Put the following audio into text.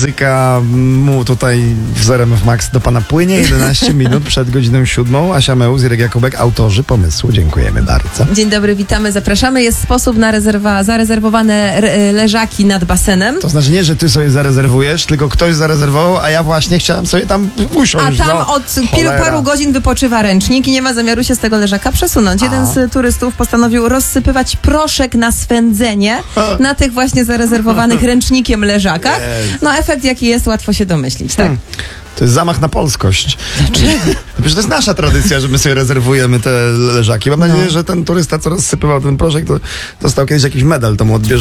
muzyka mu tutaj w RMF Max do pana płynie 11 minut przed godziną 7. Asia Meus, Irek Jakubek, autorzy pomysłu. Dziękujemy bardzo. Dzień dobry, witamy, zapraszamy. Jest sposób na zarezerwowane leżaki nad basenem. To znaczy nie, że ty sobie zarezerwujesz, tylko ktoś zarezerwował, a ja właśnie chciałem sobie tam usiąść. A tam od cholera. paru godzin wypoczywa ręcznik i nie ma zamiaru się z tego leżaka przesunąć. Jeden z turystów postanowił rozsypywać proszek na swędzenie na tych właśnie zarezerwowanych ręcznikiem leżakach. No efekt jaki jest, łatwo się domyślić, tak? To jest zamach na polskość. Dlaczego? Przecież to jest nasza tradycja, że my sobie rezerwujemy te leżaki. Mam nadzieję, że ten turysta, co rozsypywał ten proszek, to dostał kiedyś jakiś medal, to mu odbierze.